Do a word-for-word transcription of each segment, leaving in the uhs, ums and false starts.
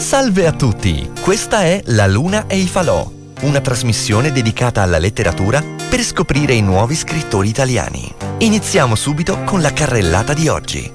Salve a tutti! Questa è La Luna e i Falò, una trasmissione dedicata alla letteratura per scoprire i nuovi scrittori italiani. Iniziamo subito con la carrellata di oggi.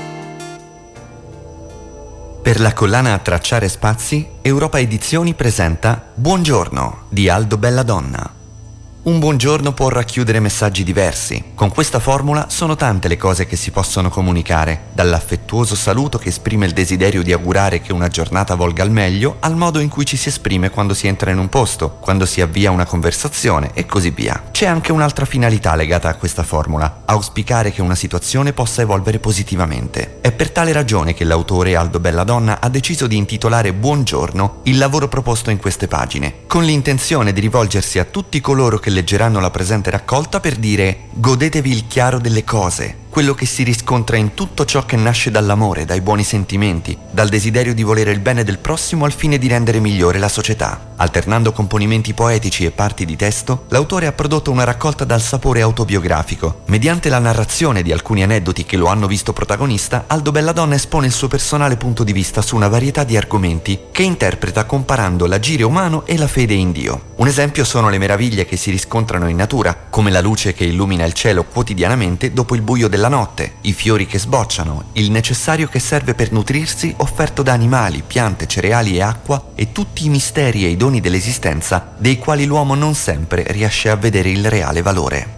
Per la collana Tracciare Spazi, Europa Edizioni presenta Buongiorno di Aldo Belladonna. Un buongiorno può racchiudere messaggi diversi. Con questa formula sono tante le cose che si possono comunicare, dall'affettuoso saluto che esprime il desiderio di augurare che una giornata volga al meglio, al modo in cui ci si esprime quando si entra in un posto, quando si avvia una conversazione e così via. C'è anche un'altra finalità legata a questa formula: auspicare che una situazione possa evolvere positivamente. È per tale ragione che l'autore Aldo Belladonna ha deciso di intitolare Buongiorno il lavoro proposto in queste pagine, con l'intenzione di rivolgersi a tutti coloro che leggeranno la presente raccolta per dire: godetevi il chiaro delle cose, quello che si riscontra in tutto ciò che nasce dall'amore, dai buoni sentimenti, dal desiderio di volere il bene del prossimo al fine di rendere migliore la società. Alternando componimenti poetici e parti di testo, l'autore ha prodotto una raccolta dal sapore autobiografico. Mediante la narrazione di alcuni aneddoti che lo hanno visto protagonista, Aldo Belladonna espone il suo personale punto di vista su una varietà di argomenti che interpreta comparando l'agire umano e la fede in Dio. Un esempio sono le meraviglie che si riscontrano in natura, come la luce che illumina il cielo quotidianamente dopo il buio della notte, i fiori che sbocciano, il necessario che serve per nutrirsi offerto da animali, piante, cereali e acqua, e tutti i misteri e i doni dell'esistenza dei quali l'uomo non sempre riesce a vedere il reale valore.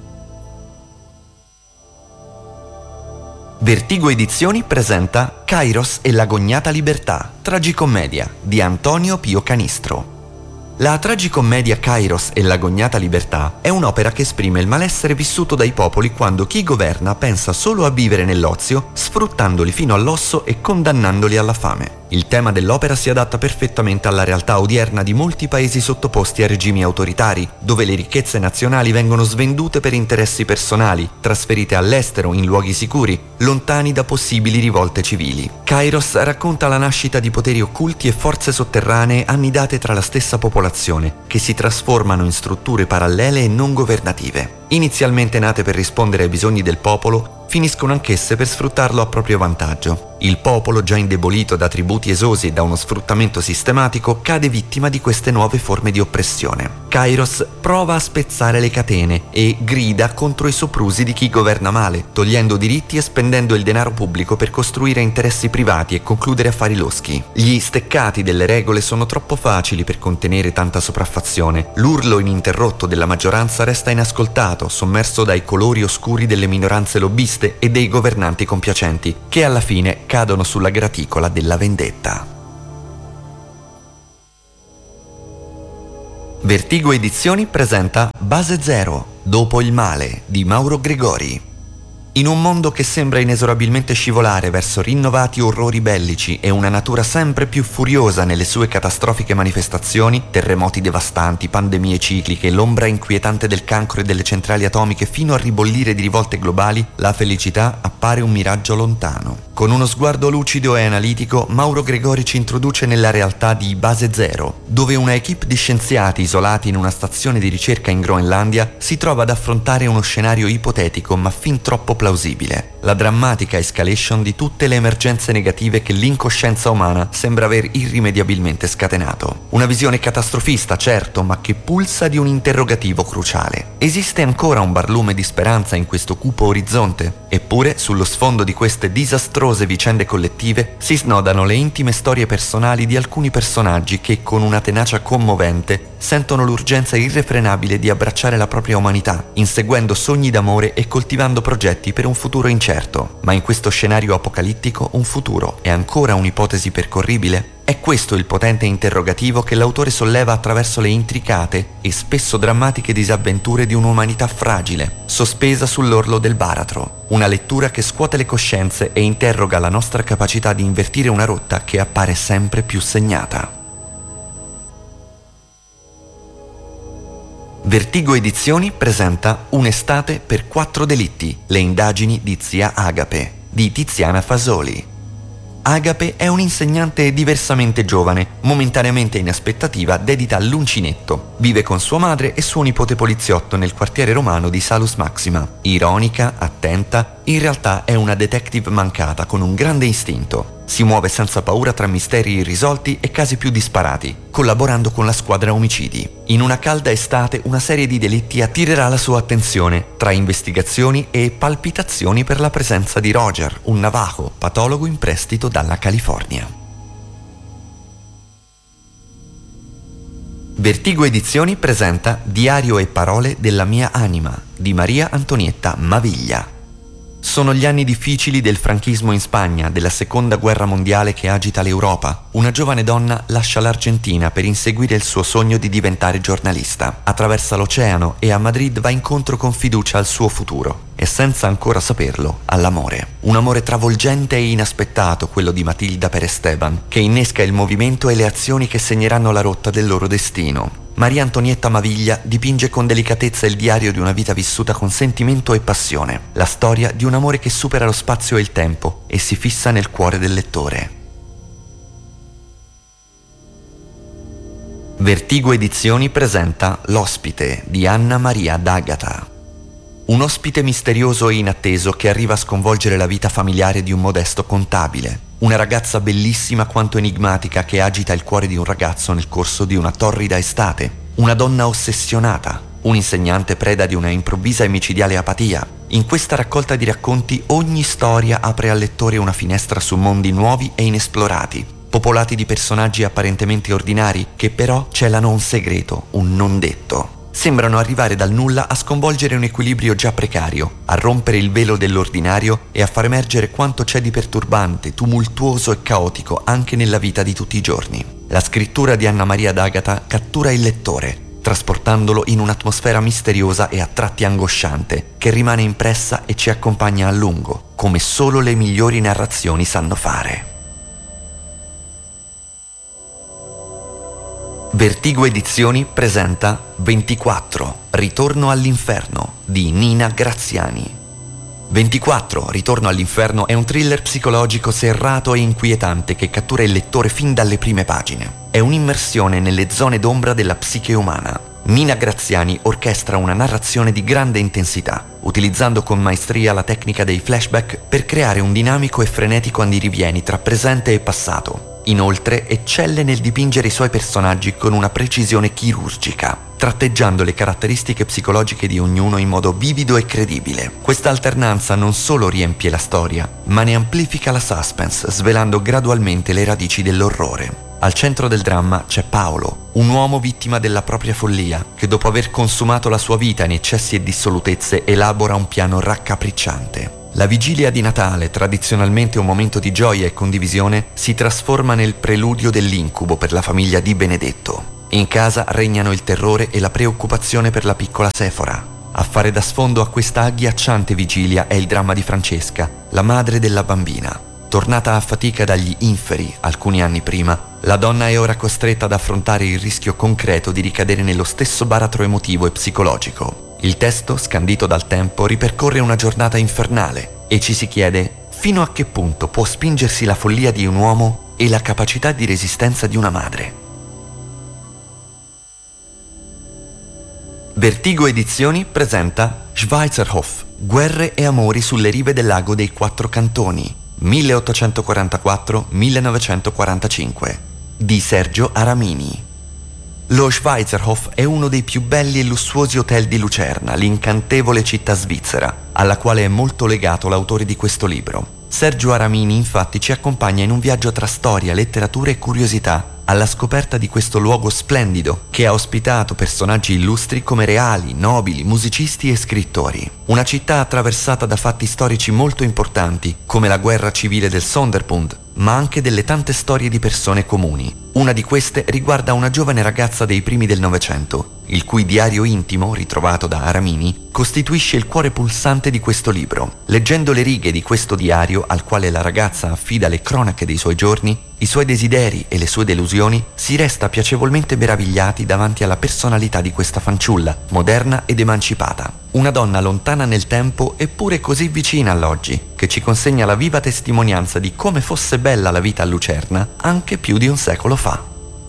Vertigo Edizioni presenta Kairos e l'agognata libertà, tragicommedia di Antonio Pio Canistro. La tragicommedia Kairos e l'agognata libertà è un'opera che esprime il malessere vissuto dai popoli quando chi governa pensa solo a vivere nell'ozio, sfruttandoli fino all'osso e condannandoli alla fame. Il tema dell'opera si adatta perfettamente alla realtà odierna di molti paesi sottoposti a regimi autoritari, dove le ricchezze nazionali vengono svendute per interessi personali, trasferite all'estero in luoghi sicuri, lontani da possibili rivolte civili. Kairos racconta la nascita di poteri occulti e forze sotterranee annidate tra la stessa popolazione, che si trasformano in strutture parallele e non governative. Inizialmente nate per rispondere ai bisogni del popolo, finiscono anch'esse per sfruttarlo a proprio vantaggio. Il popolo, già indebolito da tributi esosi e da uno sfruttamento sistematico, cade vittima di queste nuove forme di oppressione. Kairos prova a spezzare le catene e grida contro i soprusi di chi governa male, togliendo diritti e spendendo il denaro pubblico per costruire interessi privati e concludere affari loschi. Gli steccati delle regole sono troppo facili per contenere tanta sopraffazione. L'urlo ininterrotto della maggioranza resta inascoltato, sommerso dai colori oscuri delle minoranze lobbiste e dei governanti compiacenti, che alla fine cadono sulla graticola della vendetta. Vertigo Edizioni presenta Base Zero, dopo il male di Mauro Gregori. In un mondo che sembra inesorabilmente scivolare verso rinnovati orrori bellici e una natura sempre più furiosa nelle sue catastrofiche manifestazioni, terremoti devastanti, pandemie cicliche, l'ombra inquietante del cancro e delle centrali atomiche fino a ribollire di rivolte globali, la felicità appare un miraggio lontano. Con uno sguardo lucido e analitico, Mauro Gregori ci introduce nella realtà di Base Zero, dove una equipe di scienziati isolati in una stazione di ricerca in Groenlandia si trova ad affrontare uno scenario ipotetico ma fin troppo plausibile: la drammatica escalation di tutte le emergenze negative che l'incoscienza umana sembra aver irrimediabilmente scatenato. Una visione catastrofista, certo, ma che pulsa di un interrogativo cruciale. Esiste ancora un barlume di speranza in questo cupo orizzonte? Eppure, sullo sfondo di queste disastrose vicende collettive si snodano le intime storie personali di alcuni personaggi che, con una tenacia commovente, sentono l'urgenza irrefrenabile di abbracciare la propria umanità, inseguendo sogni d'amore e coltivando progetti per un futuro incerto. Ma in questo scenario apocalittico un futuro è ancora un'ipotesi percorribile? È questo il potente interrogativo che l'autore solleva attraverso le intricate e spesso drammatiche disavventure di un'umanità fragile, sospesa sull'orlo del baratro. Una lettura che scuote le coscienze e interroga la nostra capacità di invertire una rotta che appare sempre più segnata. Vertigo Edizioni presenta Un'estate per quattro delitti, le indagini di zia Agape, di Tiziana Fasoli. Agape è un'insegnante diversamente giovane, momentaneamente in aspettativa dedita all'uncinetto. Vive con sua madre e suo nipote poliziotto nel quartiere romano di Salus Maxima. Ironica, attenta, in realtà è una detective mancata con un grande istinto. Si muove senza paura tra misteri irrisolti e casi più disparati, collaborando con la squadra omicidi. In una calda estate una serie di delitti attirerà la sua attenzione, tra investigazioni e palpitazioni per la presenza di Roger, un navajo, patologo in prestito dalla California. Vertigo Edizioni presenta Diario e parole della mia anima di Maria Antonietta Maviglia. Sono gli anni difficili del franchismo in Spagna, della seconda guerra mondiale che agita l'Europa. Una giovane donna lascia l'Argentina per inseguire il suo sogno di diventare giornalista. Attraversa l'oceano e a Madrid va incontro con fiducia al suo futuro e, senza ancora saperlo, all'amore. Un amore travolgente e inaspettato, quello di Matilda per Esteban, che innesca il movimento e le azioni che segneranno la rotta del loro destino. Maria Antonietta Maviglia dipinge con delicatezza il diario di una vita vissuta con sentimento e passione, la storia di un amore che supera lo spazio e il tempo e si fissa nel cuore del lettore. Vertigo Edizioni presenta L'ospite di Anna Maria D'Agata. Un ospite misterioso e inatteso che arriva a sconvolgere la vita familiare di un modesto contabile. Una ragazza bellissima quanto enigmatica che agita il cuore di un ragazzo nel corso di una torrida estate. Una donna ossessionata. Un insegnante preda di una improvvisa e micidiale apatia. In questa raccolta di racconti ogni storia apre al lettore una finestra su mondi nuovi e inesplorati, popolati di personaggi apparentemente ordinari che però celano un segreto, un non detto. Sembrano arrivare dal nulla a sconvolgere un equilibrio già precario, a rompere il velo dell'ordinario e a far emergere quanto c'è di perturbante, tumultuoso e caotico anche nella vita di tutti i giorni. La scrittura di Anna Maria D'Agata cattura il lettore, trasportandolo in un'atmosfera misteriosa e a tratti angosciante, che rimane impressa e ci accompagna a lungo, come solo le migliori narrazioni sanno fare. Vertigo Edizioni presenta ventiquattro, Ritorno all'inferno di Nina Graziani. ventiquattro, Ritorno all'inferno è un thriller psicologico serrato e inquietante che cattura il lettore fin dalle prime pagine. È un'immersione nelle zone d'ombra della psiche umana. Nina Graziani orchestra una narrazione di grande intensità, utilizzando con maestria la tecnica dei flashback per creare un dinamico e frenetico andirivieni tra presente e passato. Inoltre eccelle nel dipingere i suoi personaggi con una precisione chirurgica, tratteggiando le caratteristiche psicologiche di ognuno in modo vivido e credibile. Questa alternanza non solo riempie la storia, ma ne amplifica la suspense, svelando gradualmente le radici dell'orrore. Al centro del dramma c'è Paolo, un uomo vittima della propria follia, che dopo aver consumato la sua vita in eccessi e dissolutezze elabora un piano raccapricciante. La vigilia di Natale, tradizionalmente un momento di gioia e condivisione, si trasforma nel preludio dell'incubo per la famiglia di Benedetto. In casa regnano il terrore e la preoccupazione per la piccola Sefora. A fare da sfondo a questa agghiacciante vigilia è il dramma di Francesca, la madre della bambina. Tornata a fatica dagli inferi alcuni anni prima, la donna è ora costretta ad affrontare il rischio concreto di ricadere nello stesso baratro emotivo e psicologico. Il testo, scandito dal tempo, ripercorre una giornata infernale e ci si chiede fino a che punto può spingersi la follia di un uomo e la capacità di resistenza di una madre. Vertigo Edizioni presenta Schweizerhof, Guerre e amori sulle rive del lago dei Quattro Cantoni, milleottocentoquarantaquattro millenovecentoquarantacinque, di Sergio Aramini. Lo Schweizerhof è uno dei più belli e lussuosi hotel di Lucerna, l'incantevole città svizzera, alla quale è molto legato l'autore di questo libro. Sergio Aramini infatti ci accompagna in un viaggio tra storia, letteratura e curiosità, alla scoperta di questo luogo splendido che ha ospitato personaggi illustri come reali, nobili, musicisti e scrittori. Una città attraversata da fatti storici molto importanti, come la guerra civile del Sonderbund, ma anche delle tante storie di persone comuni. Una di queste riguarda una giovane ragazza dei primi del Novecento, il cui diario intimo, ritrovato da Aramini, costituisce il cuore pulsante di questo libro. Leggendo le righe di questo diario, al quale la ragazza affida le cronache dei suoi giorni, i suoi desideri e le sue delusioni, si resta piacevolmente meravigliati davanti alla personalità di questa fanciulla, moderna ed emancipata. Una donna lontana nel tempo eppure così vicina all'oggi, che ci consegna la viva testimonianza di come fosse bella la vita a Lucerna anche più di un secolo fa.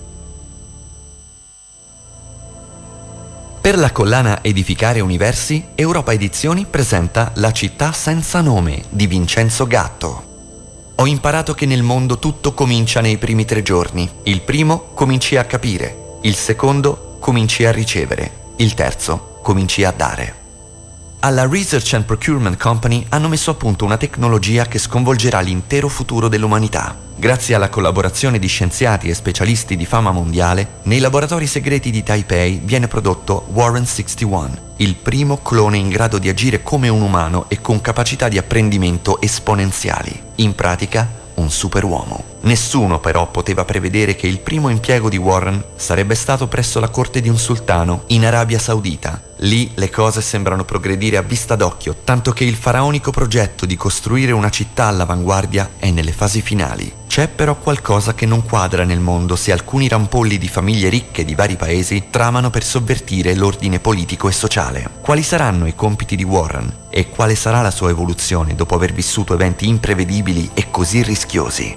Per la collana Edificare Universi, Europa Edizioni presenta La città senza nome di Vincenzo Gatto. Ho imparato che nel mondo tutto comincia nei primi tre giorni. Il primo cominci a capire, il secondo cominci a ricevere, il terzo cominci a dare. Alla Research and Procurement Company hanno messo a punto una tecnologia che sconvolgerà l'intero futuro dell'umanità. Grazie alla collaborazione di scienziati e specialisti di fama mondiale, nei laboratori segreti di Taipei viene prodotto Warren sessantuno, il primo clone in grado di agire come un umano e con capacità di apprendimento esponenziali. In pratica, un superuomo. Nessuno però poteva prevedere che il primo impiego di Warren sarebbe stato presso la corte di un sultano in Arabia Saudita. Lì le cose sembrano progredire a vista d'occhio, tanto che il faraonico progetto di costruire una città all'avanguardia è nelle fasi finali. C'è però qualcosa che non quadra nel mondo se alcuni rampolli di famiglie ricche di vari paesi tramano per sovvertire l'ordine politico e sociale. Quali saranno i compiti di Warren e quale sarà la sua evoluzione dopo aver vissuto eventi imprevedibili e così rischiosi?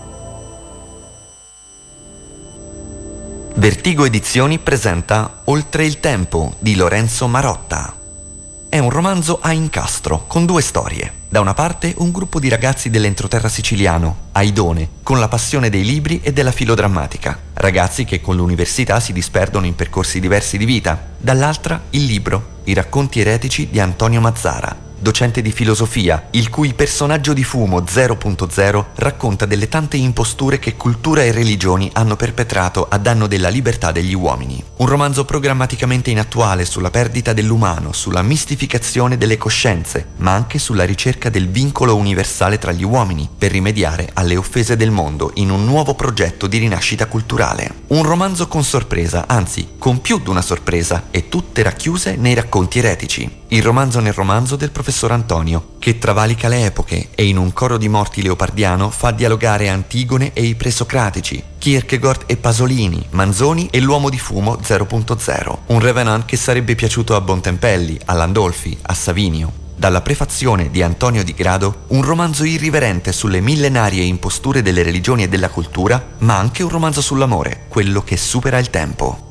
Vertigo Edizioni presenta Oltre il tempo di Lorenzo Marotta. È un romanzo a incastro con due storie. Da una parte un gruppo di ragazzi dell'entroterra siciliano, Aidone, con la passione dei libri e della filodrammatica. Ragazzi che con l'università si disperdono in percorsi diversi di vita. Dall'altra il libro, I racconti eretici di Antonio Mazzara, docente di filosofia, il cui personaggio di fumo zero punto zero racconta delle tante imposture che cultura e religioni hanno perpetrato a danno della libertà degli uomini. Un romanzo programmaticamente inattuale sulla perdita dell'umano, sulla mistificazione delle coscienze, ma anche sulla ricerca del vincolo universale tra gli uomini per rimediare alle offese del mondo in un nuovo progetto di rinascita culturale. Un romanzo con sorpresa, anzi con più di una sorpresa, e tutte racchiuse nei racconti eretici. Il romanzo nel romanzo del professor Antonio, che travalica le epoche e in un coro di morti leopardiano fa dialogare Antigone e i presocratici, Kierkegaard e Pasolini, Manzoni e l'uomo di fumo zero punto zero. Un Revenant che sarebbe piaciuto a Bontempelli, a Landolfi, a Savinio. Dalla prefazione di Antonio Di Grado, un romanzo irriverente sulle millenarie imposture delle religioni e della cultura, ma anche un romanzo sull'amore, quello che supera il tempo.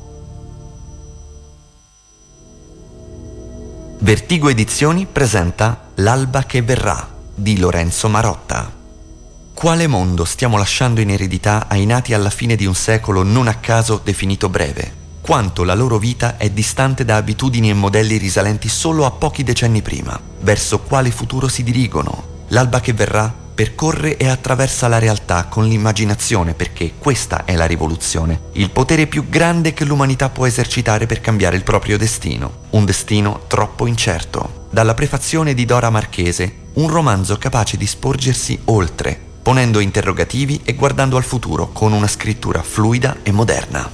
Vertigo Edizioni presenta L'alba che verrà di Lorenzo Marotta. Quale mondo stiamo lasciando in eredità ai nati alla fine di un secolo non a caso definito breve? Quanto la loro vita è distante da abitudini e modelli risalenti solo a pochi decenni prima? Verso quale futuro si dirigono? L'alba che verrà percorre e attraversa la realtà con l'immaginazione, perché questa è la rivoluzione, il potere più grande che l'umanità può esercitare per cambiare il proprio destino, un destino troppo incerto. Dalla prefazione di Dora Marchese, un romanzo capace di sporgersi oltre, ponendo interrogativi e guardando al futuro con una scrittura fluida e moderna.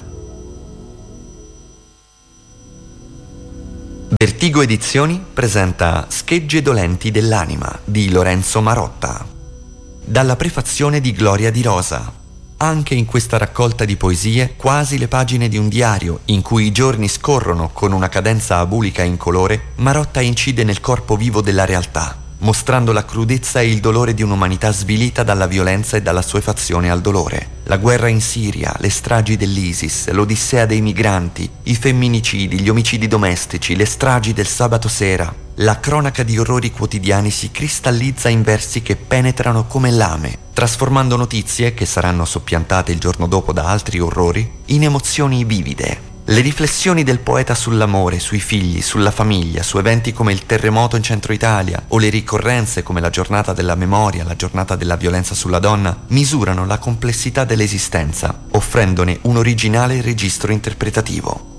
Vertigo Edizioni presenta Schegge dolenti dell'anima di Lorenzo Marotta. Dalla prefazione di Gloria Di Rosa. Anche in questa raccolta di poesie, quasi le pagine di un diario, in cui i giorni scorrono con una cadenza abulica incolore, Marotta incide nel corpo vivo della realtà, mostrando la crudezza e il dolore di un'umanità svilita dalla violenza e dalla assuefazione al dolore. La guerra in Siria, le stragi dell'ISIS, l'odissea dei migranti, i femminicidi, gli omicidi domestici, le stragi del sabato sera. La cronaca di orrori quotidiani si cristallizza in versi che penetrano come lame, trasformando notizie, che saranno soppiantate il giorno dopo da altri orrori, in emozioni vivide. Le riflessioni del poeta sull'amore, sui figli, sulla famiglia, su eventi come il terremoto in centro Italia o le ricorrenze come la giornata della memoria, la giornata della violenza sulla donna, misurano la complessità dell'esistenza, offrendone un originale registro interpretativo.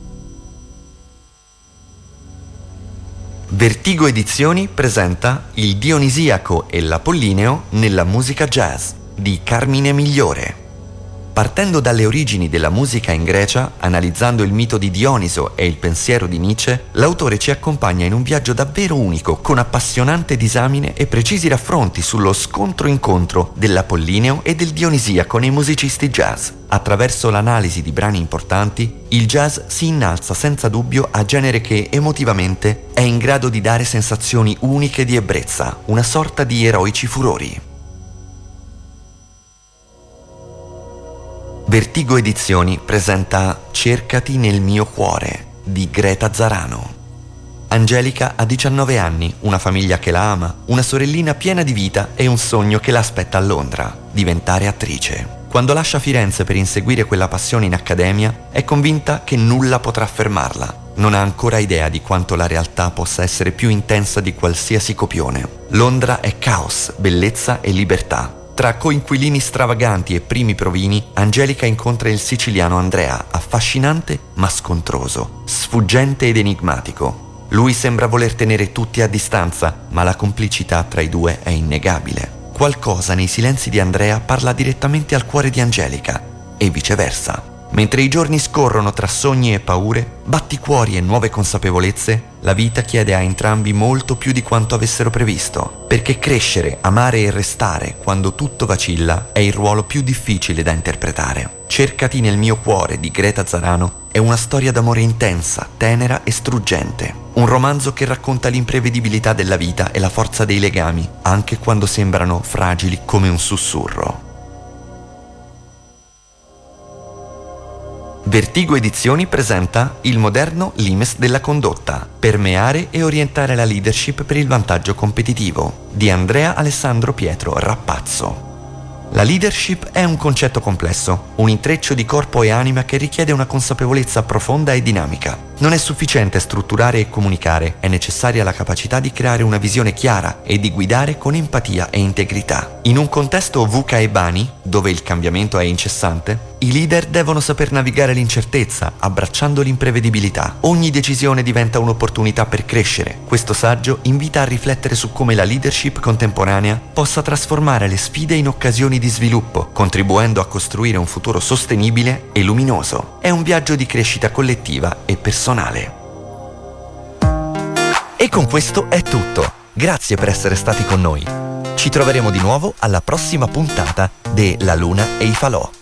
Vertigo Edizioni presenta Il Dionisiaco e l'Apollineo nella musica jazz di Carmine Migliore. Partendo dalle origini della musica in Grecia, analizzando il mito di Dioniso e il pensiero di Nietzsche, l'autore ci accompagna in un viaggio davvero unico, con appassionante disamine e precisi raffronti sullo scontro-incontro dell'Apollineo e del Dionisiaco nei musicisti jazz. Attraverso l'analisi di brani importanti, il jazz si innalza senza dubbio a genere che emotivamente è in grado di dare sensazioni uniche di ebbrezza, una sorta di eroici furori. Vertigo Edizioni presenta Cercati nel mio cuore di Greta Zarano. Angelica ha diciannove anni, una famiglia che la ama, una sorellina piena di vita e un sogno che la aspetta a Londra: diventare attrice. Quando lascia Firenze per inseguire quella passione in accademia, è convinta che nulla potrà fermarla. Non ha ancora idea di quanto la realtà possa essere più intensa di qualsiasi copione. Londra è caos, bellezza e libertà. Tra coinquilini stravaganti e primi provini, Angelica incontra il siciliano Andrea, affascinante ma scontroso, sfuggente ed enigmatico. Lui sembra voler tenere tutti a distanza, ma la complicità tra i due è innegabile. Qualcosa nei silenzi di Andrea parla direttamente al cuore di Angelica, e viceversa. Mentre i giorni scorrono tra sogni e paure, batticuori e nuove consapevolezze, la vita chiede a entrambi molto più di quanto avessero previsto, perché crescere, amare e restare quando tutto vacilla è il ruolo più difficile da interpretare. Cercati nel mio cuore di Greta Zarano è una storia d'amore intensa, tenera e struggente. Un romanzo che racconta l'imprevedibilità della vita e la forza dei legami, anche quando sembrano fragili come un sussurro. Vertigo Edizioni presenta Il moderno limes della condotta, permeare e orientare la leadership per il vantaggio competitivo, di Andrea Alessandro Pietro Rappazzo. La leadership è un concetto complesso, un intreccio di corpo e anima che richiede una consapevolezza profonda e dinamica. Non è sufficiente strutturare e comunicare, è necessaria la capacità di creare una visione chiara e di guidare con empatia e integrità. In un contesto VUCA e BANI, dove il cambiamento è incessante, i leader devono saper navigare l'incertezza, abbracciando l'imprevedibilità. Ogni decisione diventa un'opportunità per crescere. Questo saggio invita a riflettere su come la leadership contemporanea possa trasformare le sfide in occasioni di sviluppo, contribuendo a costruire un futuro sostenibile e luminoso. È un viaggio di crescita collettiva e personale. E con questo è tutto. Grazie per essere stati con noi. Ci troveremo di nuovo alla prossima puntata de La Luna e i Falò.